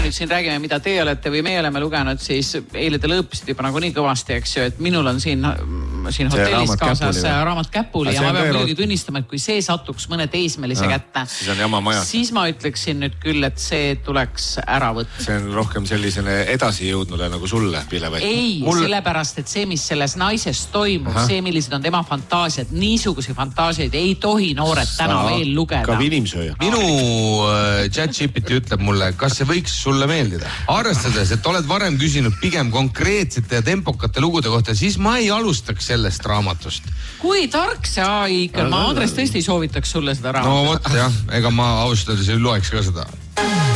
nüüd siin räägime, mida te olete või meie oleme lugenud, siis eile te lõõpisid juba nagu nii kõvasti, eks ju, et minul on siin hotellis kaasas raamat käpuli ja ma pean muidugi tunnistama, et kui see satuks mõne teismelise kätte, siis ma ütleksin nüüd küll, et see tuleks ära võtta. See on rohkem sellisene edasi jõudnule nagu sulle, Pille. Ei, sellepärast, et see, mis selles naises toimub, see, millised on tema fantaasiad, niisuguse fantaasiaid ei tohi noored täna veel lugeda. Ka inimsööja. Minu ChatGPT ütleb mulle, kas see võiks sulle meeldida. Arvestades, et oled varem küsinud pigem konkreetsete ja tempokate lugude kohta, siis ma ei alustaks sellest raamatust. Kui tark see AI ikka, ma Andres tõesti soovitaks sulle seda raamatust. No vot jah, ega ma austada ei loeks ka seda.